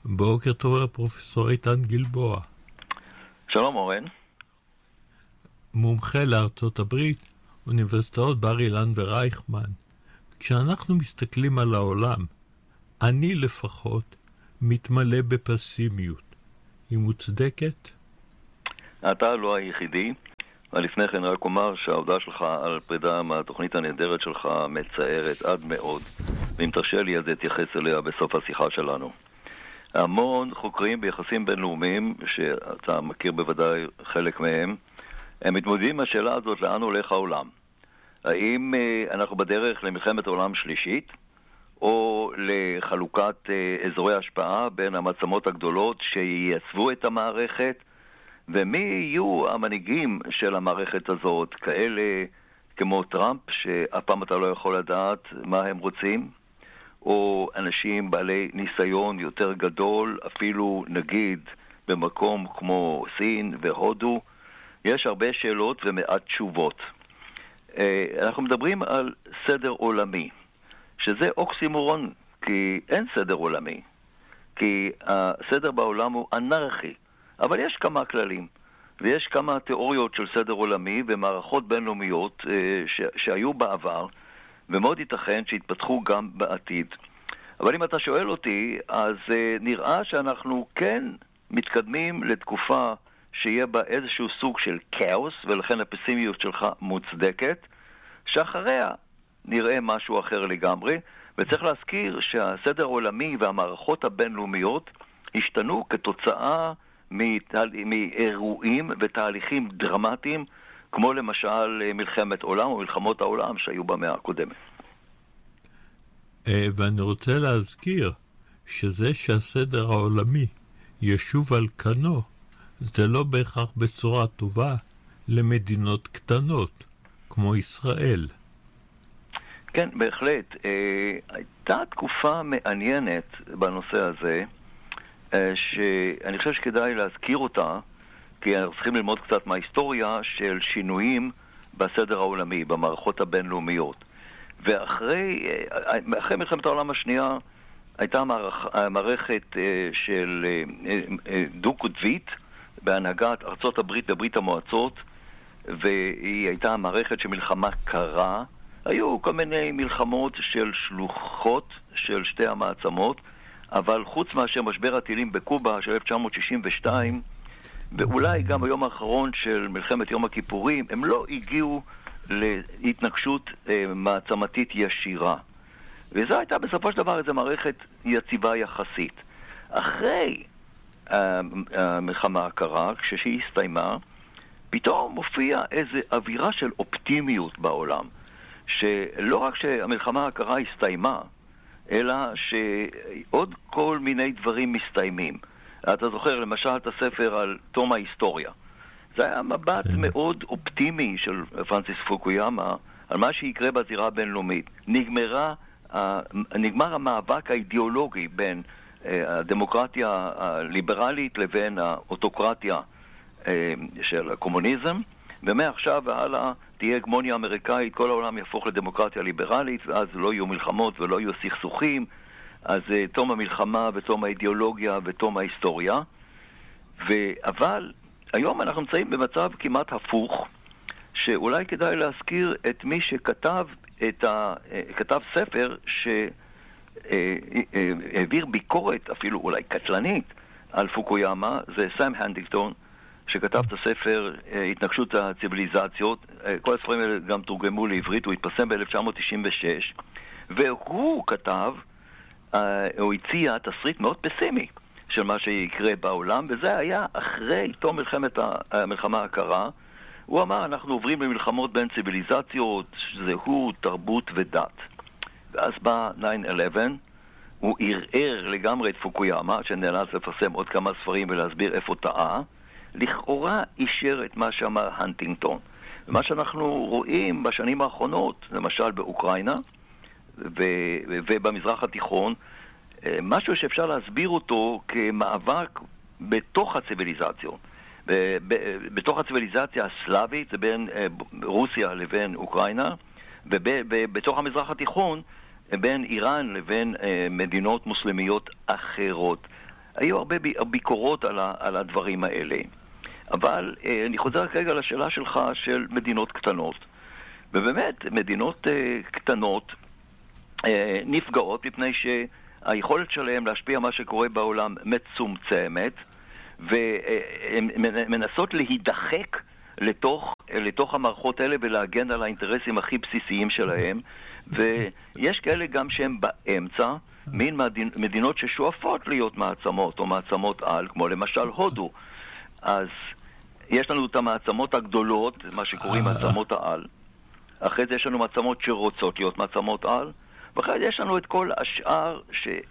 בוקר טוב לפרופסור איתן גלבוע. שלום אורן. מומחה לארצות הברית, אוניברסיטאות בר אילן ורייכמן. כשאנחנו מסתכלים על העולם, אני לפחות מתמלא בפסימיות. היא מוצדקת? אתה לא היחידי, ולפני כן רק אומר שההודעה שלך על פרידה מהתוכנית הנהדרת שלך מצערת עד מאוד, ואם תרשה לי אז אתייחס אליה בסוף השיחה שלנו. המון חוקרים ביחסים בינלאומיים, שאתה מכיר בוודאי חלק מהם, הם מתמודדים עם השאלה הזאת, לאן הולך העולם? האם אנחנו בדרך למלחמת עולם שלישית, או לחלוקת אזורי השפעה בין המעצמות הגדולות שייצבו את המערכת, ומי יהיו המנהיגים של המערכת הזאת, כאלה כמו טראמפ, שאף פעם אתה לא יכול לדעת מה הם רוצים, או אנשים בעלי ניסיון יותר גדול, אפילו נגיד במקום כמו סין והודו. יש הרבה שאלות ומעט תשובות. אנחנו מדברים על סדר עולמי, שזה אוקסימורון, כי אין סדר עולמי, כי הסדר בעולם הוא אנרכי, אבל יש כמה כללים, ויש כמה תיאוריות של סדר עולמי ומערכות בינלאומיות שהיו בעבר, ומאוד ייתכן שהתפתחו גם בעתיד. אבל אם אתה שואל אותי, אז נראה שאנחנו כן מתקדמים לתקופה שיהיה בה איזשהו סוג של כאוס, ולכן הפסימיות שלך מוצדקת, שאחריה נראה משהו אחר לגמרי, וצריך להזכיר שהסדר העולמי והמערכות הבינלאומיות השתנו כתוצאה מאירועים ותהליכים דרמטיים, כמו למשל מלחמת עולם או מלחמות העולם שהיו במאה הקודמת. ואני רוצה להזכיר שזה שהסדר העולמי ישוב על כנו, זה לא בהכרח בצורה טובה למדינות קטנות, כמו ישראל. כן, בהחלט. הייתה תקופה מעניינת בנושא הזה, שאני חושב שכדאי להזכיר אותה, כי אנחנו צריכים ללמוד קצת מההיסטוריה של שינויים בסדר העולמי, במערכות הבינלאומיות. ואחרי מלחמת העולם השנייה הייתה מערכת של דו-קוטבית בהנהגת ארצות הברית וברית המועצות, והיא הייתה מערכת של מלחמה קרה. היו כל מיני מלחמות של שלוחות של שתי המעצמות, אבל חוץ מאשר משבר הטילים בקובה של 1962, ואולי גם ביום האחרון של מלחמת יום הכיפורים, הם לא הגיעו להתנגשות מעצמתית ישירה. וזו הייתה בסופו של דבר איזו מערכת יציבה יחסית. אחרי המלחמה הקרה, כשהיא הסתיימה, פתאום מופיע איזו אווירה של אופטימיות בעולם. שלא רק שהמלחמה הקרה הסתיימה, אלא שעוד כל מיני דברים מסתיימים. אתה זוכר למשל את הספר על תום ההיסטוריה. זה היה מבט מאוד אופטימי של פרנסיס פוקויאמה על מה שיקרה בזירה הבינלאומית. נגמר המאבק האידיאולוגי בין הדמוקרטיה הליברלית לבין האוטוקרטיה של הקומוניזם, ומעכשיו והלאה תהיה הגמוניה אמריקאית, כל העולם יהפוך לדמוקרטיה ליברלית, ואז לא יהיו מלחמות ולא יהיו סכסוכים. אז תום המלחמה ותום האידיאולוגיה ותום ההיסטוריה. אבל היום אנחנו נמצאים במצב כמעט הפוך, שאולי כדאי להזכיר את מי שכתב כתב ספר שהעביר ביקורת אפילו אולי קטלנית על פוקויאמה. זה סם הנטינגטון, שכתב את הספר התנגשות הציביליזציות. כל הספרים האלה גם תורגמו לעברית, הוא התפרסם ב-1996, והוא כתב, הוא הציע תסריט מאוד פסימי של מה שיקרה בעולם, וזה היה אחרי תום המלחמה הקרה. הוא אמר, אנחנו עוברים למלחמות בין ציביליזציות, זהות, תרבות ודת. ואז בא 9/11, הוא ערער לגמרי את פוקויאמה, שנאלץ לפרסם עוד כמה ספרים ולהסביר איפה טעה, לכאורה אישר את מה שאמר הנטינגטון. ומה שאנחנו רואים בשנים האחרונות, למשל באוקראינה ובמזרח התיכון, משהו שאפשר להסביר אותו כמאבק בתוך הציביליזציות. בתוך הציביליזציה הסלאבית, זה בין רוסיה לבין אוקראינה, ובתוך המזרח התיכון, בין איראן לבין מדינות מוסלמיות אחרות. היו הרבה ביקורות על הדברים האלה. אבל אני חוזר כרגע לשאלה שלך של מדינות קטנות. ובאמת, מדינות קטנות נפגעות מפני שהיכולת שלהם להשפיע מה שקורה בעולם מצומצמת, והן מנסות להידחק לתוך המערכות האלה ולהגן על האינטרסים הכי בסיסיים שלהם, ויש כאלה גם שהם באמצע, מין מדינות ששואפות להיות מעצמות או מעצמות על, כמו למשל הודו. אז יש לנו את המעצמות הגדולות, מה שקוראים מעצמות העל. אחרי זה יש לנו מעצמות שרוצות להיות מעצמות על, ואחרי זה יש לנו את כל השאר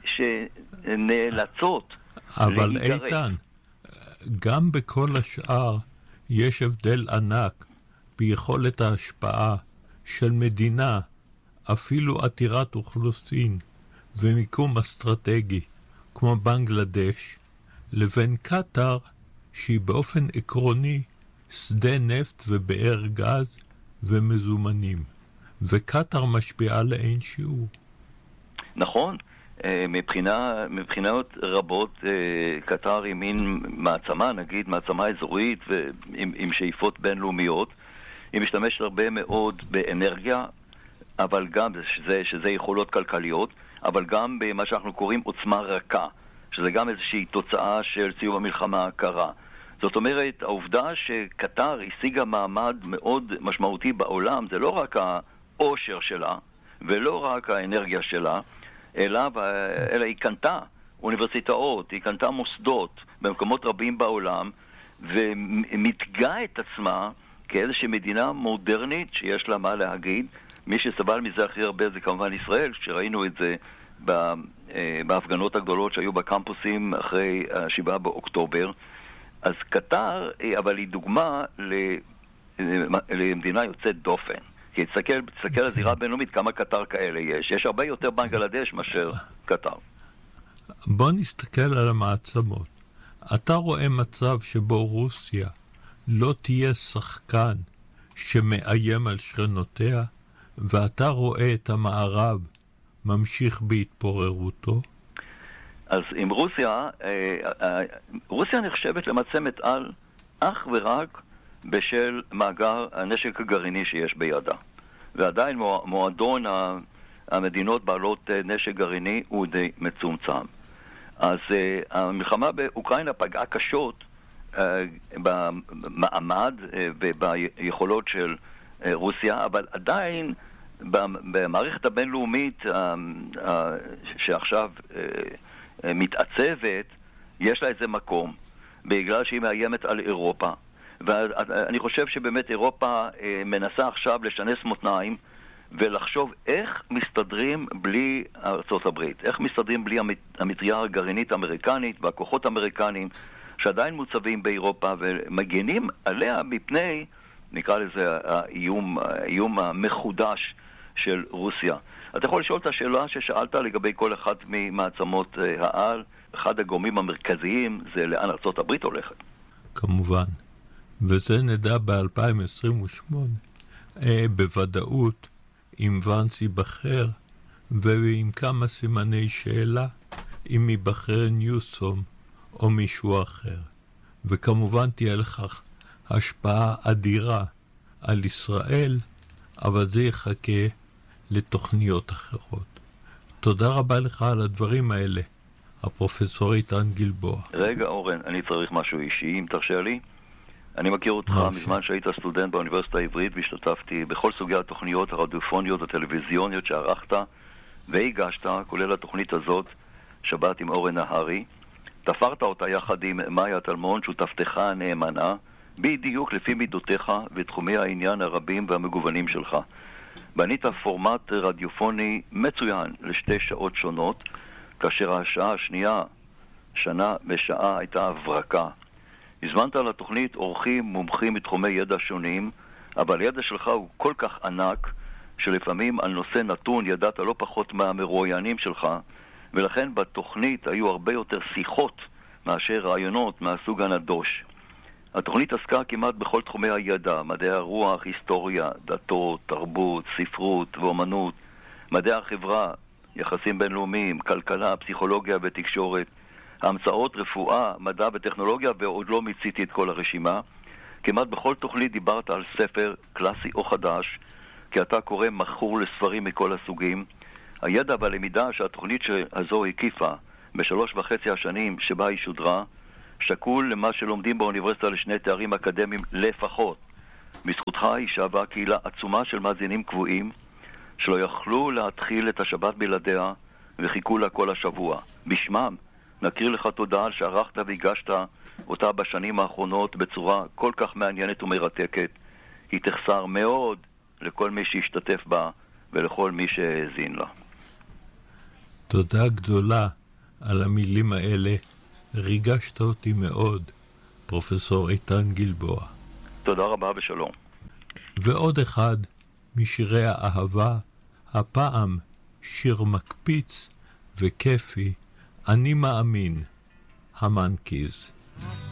שנאלצות אבל להיגרק. איתן, גם בכל השאר יש הבדל ענק ביכולת ההשפעה של מדינה, אפילו עתירת אוכלוסין ומיקום אסטרטגי, כמו בנגלדש, לבין קטר, שהיא באופן עקרוני שדה נפט ובאר גז ומזומנים, וקטר משפיעה לאין שיעור. נכון, מבחינות רבות קטר היא מין מעצמה, נגיד מעצמה אזורית עם שאיפות בינלאומיות. היא משתמשת הרבה מאוד באנרגיה, אבל גם שזה יכולות כלכליות, אבל גם במה שאנחנו קוראים עוצמה רכה, שזה גם איזושהי תוצאה של סיום המלחמה הקרה. זאת אומרת, העובדה שקטר השיגה מעמד מאוד משמעותי בעולם, זה לא רק העושר שלה, ולא רק האנרגיה שלה, אלא היא קנתה אוניברסיטאות, היא קנתה מוסדות במקומות רבים בעולם, ומתגאה את עצמה כאיזושהי מדינה מודרנית שיש לה מה להגיד. מי שסבל מזה הכי הרבה זה כמובן ישראל, כשראינו את זה בהפגנות הגדולות שהיו בקמפוסים אחרי 7 באוקטובר. אז קטר, אבל היא דוגמה למדינה יוצאת דופן. כי תסתכל על זירה בינלאומית כמה קטר כאלה יש. יש הרבה יותר בנגלדש מאשר קטר. בוא נסתכל על המעצמות. אתה רואה מצב שבו רוסיה לא תהיה שחקן שמאיים על שכנותיה, ואתה רואה את המערב ממשיך בהתפוררותו? אז עם רוסיה נחשבת למצמת על אך ורק בשל מאגר הנשק הגרעיני שיש בידה. ועדיין מועדון המדינות בעלות נשק גרעיני הוא די מצומצם. אז המלחמה באוקראינה פגעה קשות במעמד וביכולות של רוסיה, אבל עדיין במערכת הבינלאומית שעכשיו מתעצבת, יש לה איזה מקום, בגלל שהיא מאיימת על אירופה. ואני חושב שבאמת אירופה מנסה עכשיו לשנס מותניים ולחשוב איך מסתדרים בלי ארצות הברית, איך מסתדרים בלי המטריה הגרעינית האמריקנית והכוחות האמריקנים שעדיין מוצבים באירופה ומגנים עליה מפני, נקרא לזה, האיום המחודש של רוסיה. אתה יכול לשאול את השאלה ששאלת לגבי כל אחת ממעצמות העל. אחד הגורמים המרכזיים זה לאן ארצות הברית הולכת. כמובן. וזה נדע ב-2028 בוודאות אם ונס ייבחר ועם כמה סימני שאלה אם ייבחר ניוסום או מישהו אחר. וכמובן תהיה לכך השפעה אדירה על ישראל, אבל זה יחכה לתוכניות אחרות. תודה רבה לך על הדברים האלה, הפרופסור איתן גלבוע. רגע אורן, אני צריך משהו אישי אם תרשה לי. אני מכיר אותך מזמן שהיית סטודנט באוניברסיטה העברית, והשתתפתי בכל סוגי התוכניות הרדיופוניות והטלוויזיוניות שערכת והגשת, כולל התוכנית הזאת, שבת עם אורן נהרי. תפרת אותה יחד עם מאיה טלמון, שותפתך הנאמנה, בדיוק לפי מידותיך ותחומי העניין הרבים והמגוונים שלך. בנית פורמט רדיופוני מצוין לשתי שעות שונות, כאשר השעה השנייה, שנה בשעה, הייתה הברקה. הזמנת לתוכנית אורחים מומחים בתחומי ידע שונים, אבל הידע שלך הוא כל כך ענק, שלפעמים על נושא נתון ידעת לא פחות מהמרואיינים שלך, ולכן בתוכנית היו הרבה יותר שיחות מאשר רעיונות מהסוג הנדוש. התוכנית עסקה כמעט בכל תחומי הידע, מדעי הרוח, היסטוריה, דתות, תרבות, ספרות ואומנות, מדעי החברה, יחסים בינלאומיים, כלכלה, פסיכולוגיה ותקשורת. המצאות, רפואה, מדע וטכנולוגיה, ועוד לא מיציתי את כל הרשימה. כמעט בכל תוכנית דיברת על ספר קלאסי או חדש, כי אתה קורא מכור לספרים מכל הסוגים. הידע והלמידה שהתוכנית הזו הקיפה ב3.5 השנים שבה היא שודרה, שקול למה שלומדים באוניברסיטה לשני תארים אקדמיים לפחות. בזכותך היא שווה קהילה עצומה של מאזינים קבועים, שלא יכלו להתחיל את השבת בלעדיה וחיכו לה כל השבוע. בשמם נכיר לך תודה על שערכת והגשת אותה בשנים האחרונות בצורה כל כך מעניינת ומרתקת. היא תחסר מאוד לכל מי שהשתתף בה ולכל מי שהאזין לה. תודה גדולה על המילים האלה, ריגשת אותי מאוד, פרופסור איתן גלבוע. תודה רבה ושלום. ועוד אחד משירי האהבה, הפעם שיר מקפיץ וכיפי, אני מאמין, המנקיז.